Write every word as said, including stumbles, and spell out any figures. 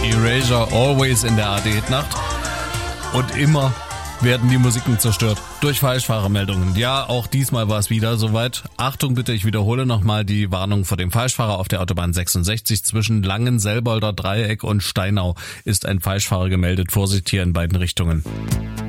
Erasure, Always in der A D-Nacht. Und immer werden die Musiken zerstört durch Falschfahrermeldungen. Ja, auch diesmal war es wieder soweit. Achtung bitte, ich wiederhole nochmal die Warnung vor dem Falschfahrer auf der Autobahn sechsundsechzig. Zwischen Langenselbolder Dreieck und Steinau ist ein Falschfahrer gemeldet. Vorsicht hier in beiden Richtungen.